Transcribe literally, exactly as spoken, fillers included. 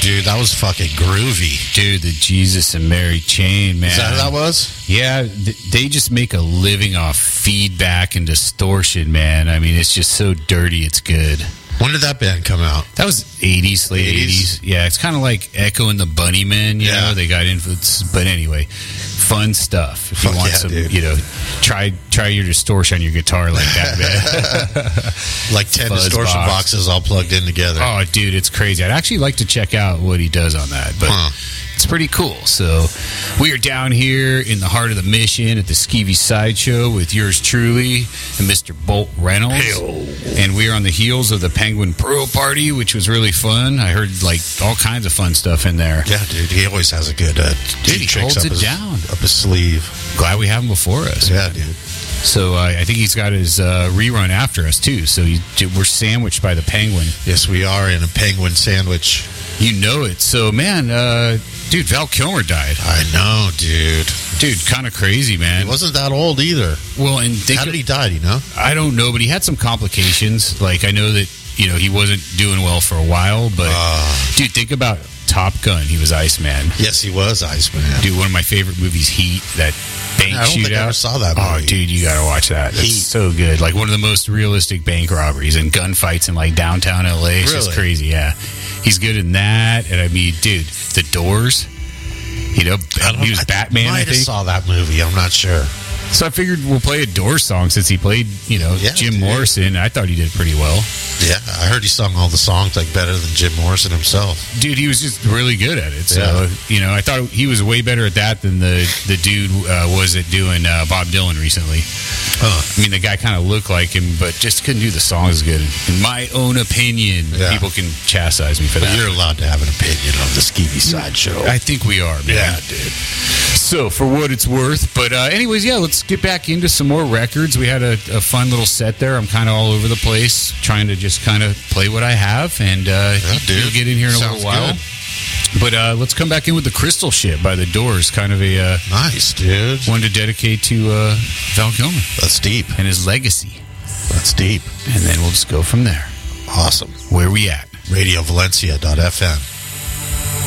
dude, that was fucking groovy. Dude, the Jesus and Mary chain, man. Is that who that was? Yeah, th- they just make a living off feedback and distortion, man. I mean, it's just so dirty, it's good. When did that band come out? That was eighties, late eighties. Yeah, it's kind of like Echo and the Bunnymen, you Yeah. know, they got influence. But anyway, fun stuff. If Fuck you want yeah, some, dude. you know, try try your distortion on your guitar like that, man. Like ten Fuzz distortion box. boxes all plugged in together. Oh, dude, it's crazy. I'd actually like to check out what he does on that, but Huh. it's pretty cool. So we are down here in the heart of the Mission at the Skeevy Sideshow with yours truly and Mister Bolt Reynolds. Hey-o. And we are on the heels of the Penguin Pearl Party, which was really fun. I heard like all kinds of fun stuff in there. Yeah, dude, he always has a good uh, Dude, he tricks holds up it his, down. up his sleeve. Glad we have him before us. Yeah, dude. So uh, I think he's got his uh, rerun after us too. So he, we're sandwiched by the Penguin. Yes, we are in a penguin sandwich. You know it. So man, uh, dude, Val Kilmer died. I know, dude. Dude, kind of crazy, man. He wasn't that old either. Well, and think How did he die, do you know? I don't know, but he had some complications. Like, I know that, you know, he wasn't doing well for a while, but, Uh. dude, think about Top Gun. He was Iceman. Yes, he was Iceman. Dude, one of my favorite movies, Heat, that bank I don't shootout. think I ever saw that Oh, movie. dude, you got to watch that. It's Heat. so good. Like, one of the most realistic bank robberies and gunfights in, like, downtown L A. It's just Really? crazy, yeah. He's good in that. And, I mean, dude, The Doors, you know, I don't- he was I Batman, might I have think. saw that movie. I'm not sure. So I figured we'll play a Doors song since he played, you know, Yeah, Jim dude. Morrison. I thought he did pretty well. Yeah, I heard he sung all the songs like better than Jim Morrison himself. Dude, he was just really good at it. So, Yeah. you know, I thought he was way better at that than the, the dude uh, was at doing uh, Bob Dylan recently. Huh. I mean, the guy kind of looked like him, but just couldn't do the songs good. In my own opinion, Yeah. people can chastise me for But that. you're allowed to have an opinion on the Skeevy Sideshow. I think we are, man. Yeah, dude. So, for what it's worth. But, uh, anyways, yeah, let's get back into some more records. We had a, a fun little set there. I'm kind of all over the place, trying to just kind of play what I have. And uh, Yeah, dude. you'll get in here in a Sounds little while. good. But uh, let's come back in with the Crystal Ship by the Doors. Kind of a uh, Nice, dude. one to dedicate to uh, Val Kilmer That's deep. and his legacy. That's deep. And then we'll just go from there. Awesome. Where we at? radio valencia dot f m.